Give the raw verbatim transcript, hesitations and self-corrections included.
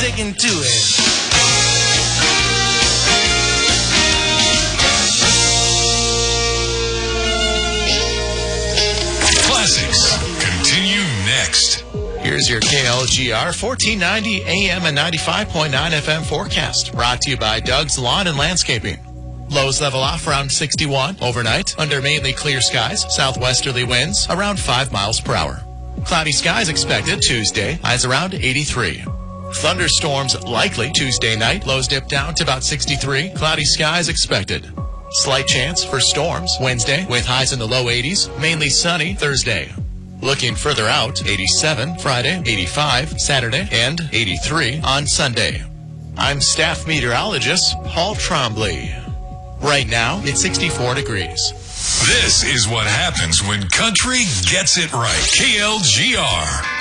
sticking to it. Classics continue next. Here's your K L G R fourteen ninety A M and ninety-five point nine F M forecast. Brought to you by Doug's Lawn and Landscaping. Lows level off around sixty-one. Overnight, under mainly clear skies, southwesterly winds around five miles per hour. Cloudy skies expected Tuesday, highs around eighty-three. Thunderstorms likely Tuesday night, lows dip down to about sixty-three. Cloudy skies expected. Slight chance for storms Wednesday with highs in the low eighties, mainly sunny Thursday. Looking further out, eighty-seven Friday, eighty-five Saturday, and eighty-three on Sunday. I'm staff meteorologist Paul Trombley. Right now, it's sixty-four degrees. This is what happens when country gets it right. K L G R.